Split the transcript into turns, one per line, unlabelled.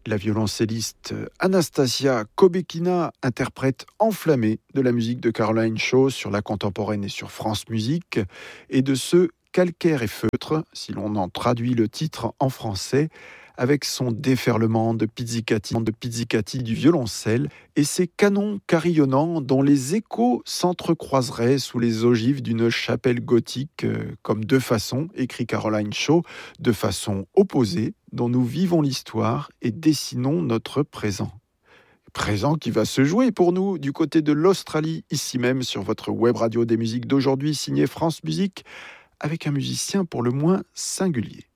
La violoncelliste Anastasia Kobekina interprète enflammée de la musique de Caroline Shaw sur la contemporaine et sur France Musique, et de ce calcaire et feutre, si l'on en traduit le titre en français, avec son déferlement de pizzicati du violoncelle et ses canons carillonnants dont les échos s'entrecroiseraient sous les ogives d'une chapelle gothique, comme deux façons, écrit Caroline Shaw, de façons opposées, dont nous vivons l'histoire et dessinons notre présent. Présent qui va se jouer pour nous du côté de l'Australie, ici même sur votre web radio des musiques d'aujourd'hui, signée France Musique, avec un musicien pour le moins singulier.